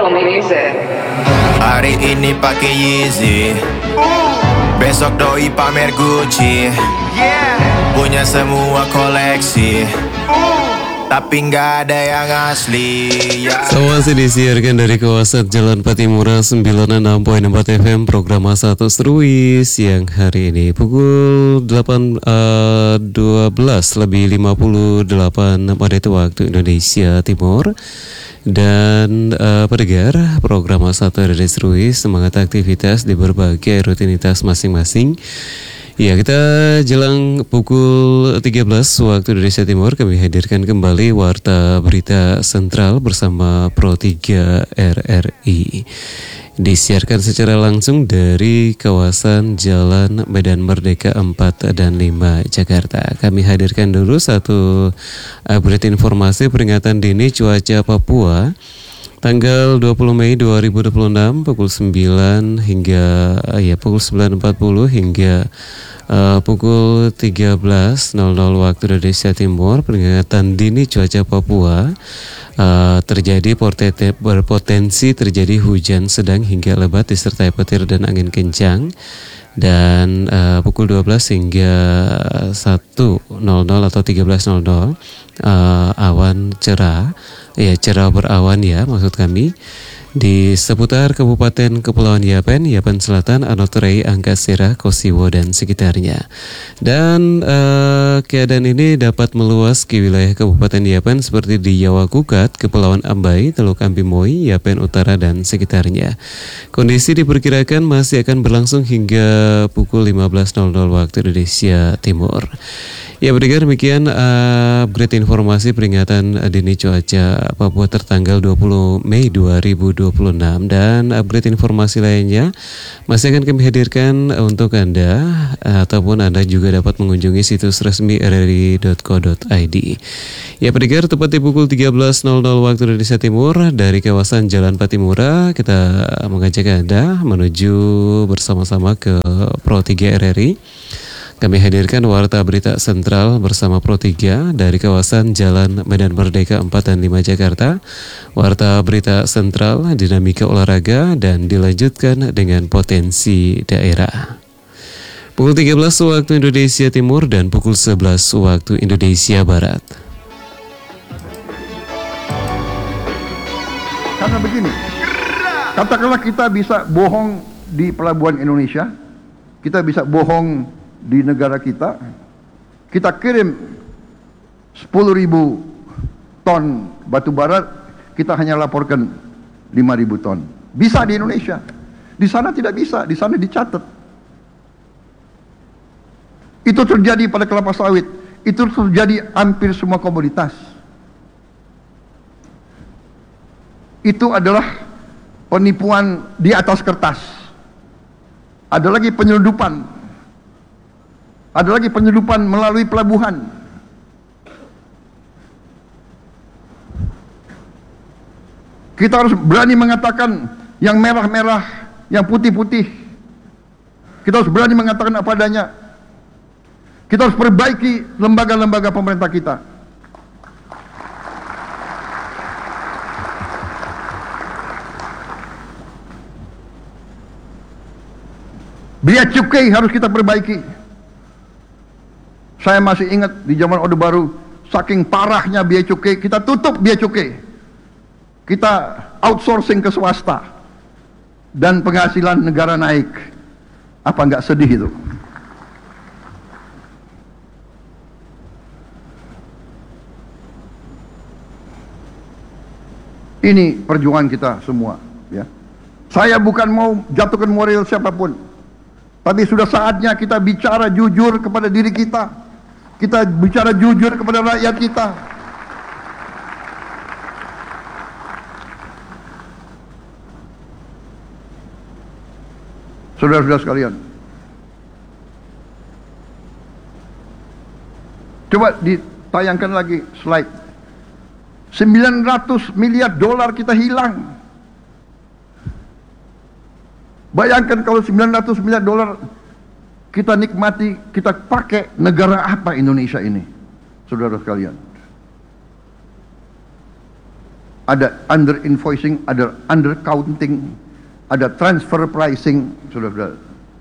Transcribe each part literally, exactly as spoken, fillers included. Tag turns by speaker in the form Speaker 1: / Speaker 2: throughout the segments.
Speaker 1: Kill Me Music.
Speaker 2: Hari ini pakai Yeezy, besok doi pamer Gucci. Punya semua koleksi, tapi nggak ada yang asli ya.
Speaker 3: Masih disiarkan dari kawasan Jalan Patimura sembilan puluh enam koma empat F M, program satu Seruis yang hari ini pukul delapan dua belas lebih lima puluh delapan pada waktu Indonesia Timur. Dan uh, pendengar program satu dari Seruis, semangat aktivitas di berbagai rutinitas masing-masing. Ya, kita jelang pukul tiga belas waktu Indonesia Timur, kami hadirkan kembali Warta Berita Sentral bersama Pro tiga R R I. Disiarkan secara langsung dari kawasan Jalan Medan Merdeka empat dan lima Jakarta. Kami hadirkan dulu satu update informasi peringatan dini cuaca Papua tanggal dua puluh Mei dua ribu dua puluh enam pukul sembilan hingga ya pukul sembilan empat puluh hingga uh, pukul tiga belas nol nol waktu Indonesia Timur. Peringatan dini cuaca Papua uh, terjadi portete, berpotensi terjadi hujan sedang hingga lebat disertai petir dan angin kencang. Dan uh, pukul dua belas hingga satu nol nol atau tiga belas nol nol uh, awan cerah, ya cerah berawan ya maksud kami, di seputar Kabupaten Kepulauan Yapen, Yapen Selatan, Anotrei, Angkasera, Kosiwo dan sekitarnya. Dan uh, keadaan ini dapat meluas ke wilayah Kabupaten Yapen seperti di Yawakukat, Kepulauan Ambai, Teluk Ambimoi, Yapen Utara dan sekitarnya. Kondisi diperkirakan masih akan berlangsung hingga pukul lima belas nol nol waktu Indonesia Timur. Ya, berikan demikian uh, upgrade informasi peringatan dini cuaca Papua tertanggal dua puluh Mei dua ribu dua puluh enam, dan upgrade informasi lainnya masih akan kami hadirkan untuk Anda, ataupun Anda juga dapat mengunjungi situs resmi r r i dot co dot i d. Ya, pendengar, tepat di pukul tiga belas nol nol waktu Indonesia Timur dari kawasan Jalan Patimura, kita mengajak Anda menuju bersama-sama ke Pro tiga R R I. Kami hadirkan Warta Berita Sentral bersama Pro tiga dari kawasan Jalan Medan Merdeka empat dan lima Jakarta. Warta Berita Sentral, dinamika olahraga, dan dilanjutkan dengan potensi daerah. Pukul tiga belas waktu Indonesia Timur dan pukul sebelas waktu Indonesia Barat.
Speaker 4: Karena begini, katakanlah kita bisa bohong di pelabuhan Indonesia, kita bisa bohong di negara kita, kita kirim sepuluh ribu ton batu bara, kita hanya laporkan lima ribu ton. Bisa di Indonesia, di sana tidak bisa, di sana dicatat. Itu terjadi pada kelapa sawit, itu terjadi hampir semua komoditas. Itu adalah penipuan di atas kertas. Ada lagi penyelundupan. Ada lagi penyelundupan melalui pelabuhan. Kita harus berani mengatakan yang merah-merah, yang putih-putih. Kita harus berani mengatakan apa adanya. Kita harus perbaiki lembaga-lembaga pemerintah kita. Bea cukai harus kita perbaiki. Saya masih ingat di zaman Orde Baru, saking parahnya bea cukai, kita tutup bea cukai. Kita outsourcing ke swasta. Dan penghasilan negara naik. Apa enggak sedih itu? Ini perjuangan kita semua, ya. Saya bukan mau jatuhkan moral siapapun, tapi sudah saatnya kita bicara jujur kepada diri kita. Kita bicara jujur kepada rakyat kita. Saudara-saudara sekalian, coba ditayangkan lagi slide. sembilan ratus miliar dolar kita hilang. Bayangkan kalau sembilan ratus miliar dolar kita nikmati, kita pakai, negara apa Indonesia ini, saudara sekalian? ada under invoicing, ada under counting, ada transfer pricing, saudara-saudara.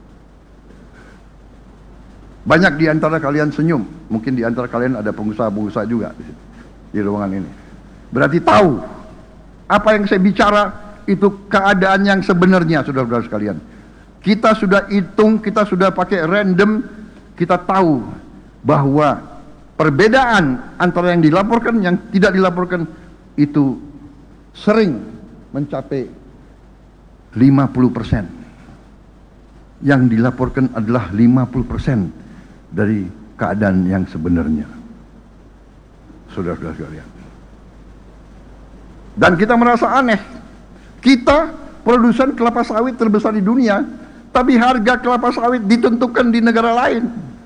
Speaker 4: Banyak di antara kalian senyum, mungkin di antara kalian ada pengusaha-pengusaha juga di, di ruangan ini. Berarti tahu apa yang saya bicara itu keadaan yang sebenarnya, saudara-saudara sekalian. Kita sudah hitung, kita sudah pakai random, kita tahu bahwa perbedaan antara yang dilaporkan, yang tidak dilaporkan itu sering mencapai lima puluh persen. Yang dilaporkan adalah lima puluh persen dari keadaan yang sebenarnya, saudara-saudara sekalian. Dan kita merasa aneh, kita produsen kelapa sawit terbesar di dunia, tapi harga kelapa sawit ditentukan di negara lain.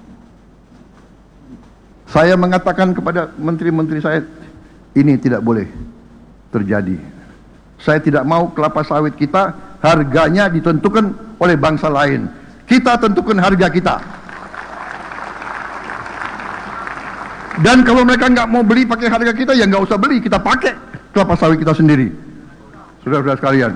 Speaker 4: Saya mengatakan kepada menteri-menteri saya, ini tidak boleh terjadi. Saya tidak mau kelapa sawit kita harganya ditentukan oleh bangsa lain. Kita tentukan harga kita. Dan kalau mereka nggak mau beli pakai harga kita, ya nggak usah beli, kita pakai kelapa sawit kita sendiri. Saudara-saudara sekalian.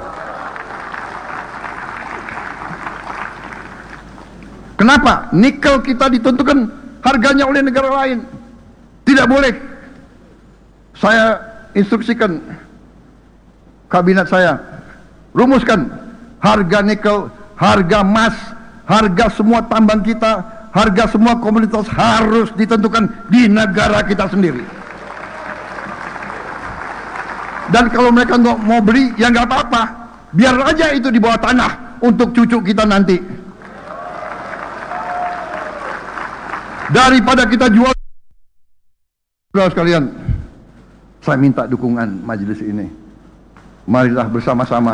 Speaker 4: Kenapa? Nikel kita ditentukan harganya oleh negara lain. Tidak boleh. Saya instruksikan kabinet saya, rumuskan harga nikel, harga emas, harga semua tambang kita, harga semua komoditas harus ditentukan di negara kita sendiri. Dan kalau mereka nggak mau beli, ya nggak apa-apa, biar aja itu di bawah tanah untuk cucu kita nanti. Daripada kita jual. Saudara sekalian, saya minta dukungan majelis ini. Marilah bersama-sama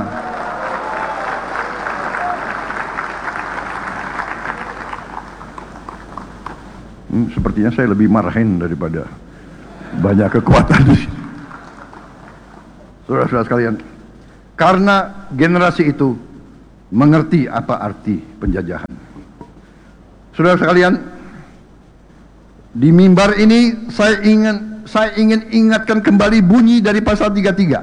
Speaker 4: hmm, sepertinya saya lebih marahin daripada banyak kekuatan di sini. Saudara-saudara sekalian, karena generasi itu mengerti apa arti penjajahan. Saudara sekalian, di mimbar ini saya ingin saya ingin ingatkan kembali bunyi dari pasal tiga puluh tiga.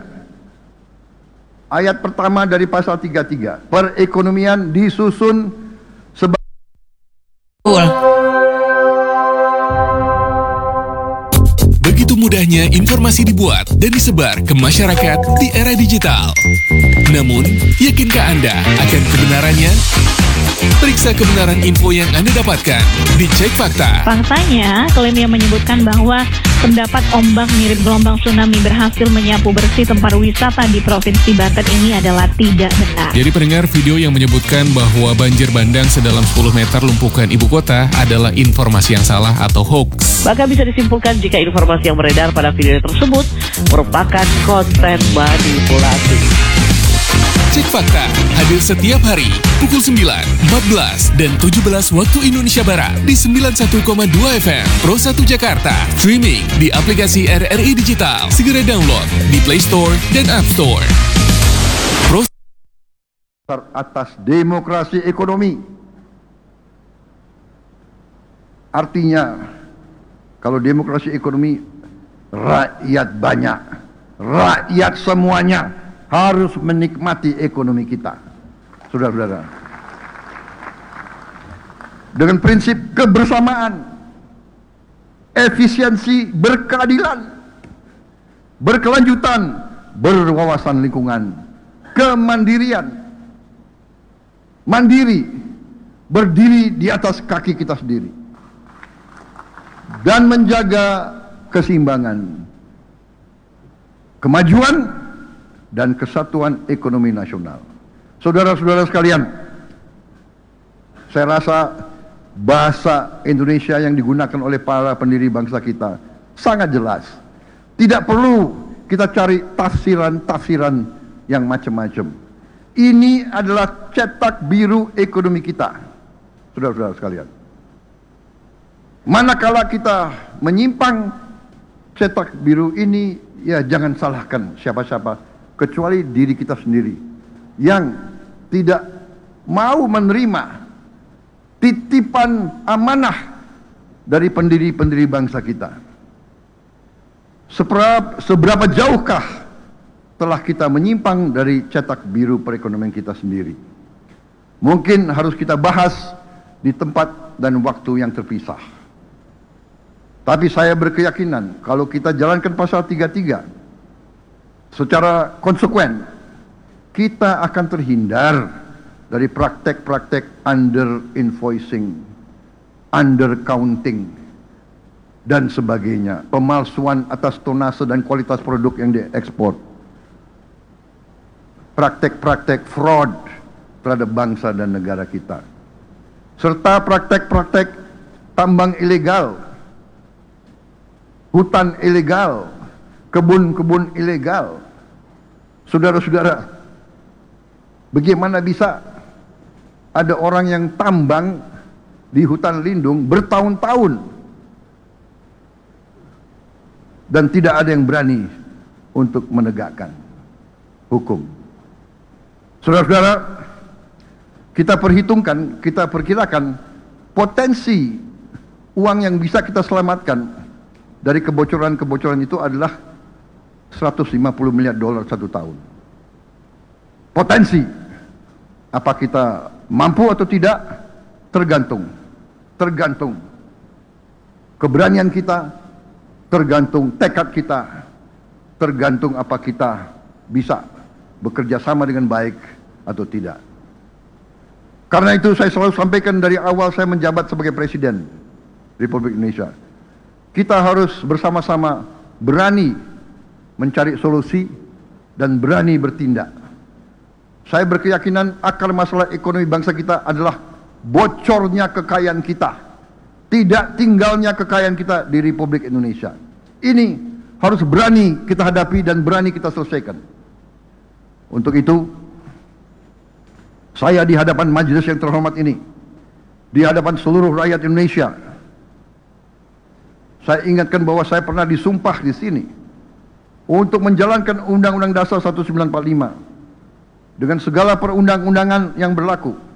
Speaker 4: Ayat pertama dari pasal tiga puluh tiga. Perekonomian disusun sebagai
Speaker 1: Begitu mudahnya informasi dibuat dan disebar ke masyarakat di era digital. Namun, yakinkah Anda akan kebenarannya? Periksa kebenaran info yang Anda dapatkan di Cek Fakta.
Speaker 5: Faktanya, klaim yang menyebutkan bahwa pendapat ombak mirip gelombang tsunami berhasil menyapu bersih tempat wisata di Provinsi Banten ini adalah tidak benar.
Speaker 1: Jadi pendengar, video yang menyebutkan bahwa banjir bandang sedalam sepuluh meter lumpuhkan ibu kota adalah informasi yang salah atau hoax.
Speaker 6: Bahkan bisa disimpulkan jika informasi yang beredar pada video tersebut merupakan konten manipulasi.
Speaker 1: Cek Fakta hadir setiap hari pukul sembilan, empat belas, dan tujuh belas waktu Indonesia Barat di sembilan puluh satu koma dua F M Pro satu Jakarta. Streaming di aplikasi R R I Digital. Segera download di Play Store dan App Store. Pro
Speaker 4: atas demokrasi ekonomi. Artinya, kalau demokrasi ekonomi, rakyat banyak, rakyat semuanya harus menikmati ekonomi kita, saudara-saudara. Dengan prinsip kebersamaan, efisiensi, berkeadilan, berkelanjutan, berwawasan lingkungan, kemandirian, mandiri, berdiri di atas kaki kita sendiri, dan menjaga keseimbangan, kemajuan, dan kesatuan ekonomi nasional. Saudara-saudara sekalian, saya rasa bahasa Indonesia yang digunakan oleh para pendiri bangsa kita sangat jelas. Tidak perlu kita cari tafsiran-tafsiran yang macam-macam. Ini adalah cetak biru ekonomi kita, saudara-saudara sekalian. Manakala kita menyimpang cetak biru ini, ya jangan salahkan siapa-siapa, kecuali diri kita sendiri yang tidak mau menerima titipan amanah dari pendiri-pendiri bangsa kita. Seberapa, seberapa jauhkah telah kita menyimpang dari cetak biru perekonomian kita sendiri. Mungkin harus kita bahas di tempat dan waktu yang terpisah. Tapi saya berkeyakinan kalau kita jalankan pasal tiga puluh tiga secara konsekuen, kita akan terhindar dari praktek-praktek under invoicing, under counting, dan sebagainya, pemalsuan atas tonase dan kualitas produk yang diekspor, praktek-praktek fraud terhadap bangsa dan negara kita, serta praktek-praktek tambang ilegal, hutan ilegal, kebun-kebun ilegal. Saudara-saudara, bagaimana bisa ada orang yang tambang di hutan lindung bertahun-tahun dan tidak ada yang berani untuk menegakkan hukum? Saudara-saudara, kita perhitungkan, kita perkirakan potensi uang yang bisa kita selamatkan dari kebocoran-kebocoran itu adalah seratus lima puluh miliar dolar satu tahun. Potensi. Apa kita mampu atau tidak? Tergantung. Tergantung keberanian kita, tergantung tekad kita, tergantung apa kita bisa bekerja sama dengan baik atau tidak. Karena itu saya selalu sampaikan dari awal saya menjabat sebagai Presiden Republik Indonesia, kita harus bersama-sama berani mencari solusi dan berani bertindak. Saya berkeyakinan akar masalah ekonomi bangsa kita adalah bocornya kekayaan kita, tidak tinggalnya kekayaan kita di Republik Indonesia. Ini harus berani kita hadapi dan berani kita selesaikan. Untuk itu, saya di hadapan majelis yang terhormat ini, di hadapan seluruh rakyat Indonesia, saya ingatkan bahwa saya pernah disumpah di sini untuk menjalankan Undang-Undang Dasar seribu sembilan ratus empat puluh lima dengan segala perundang-undangan yang berlaku.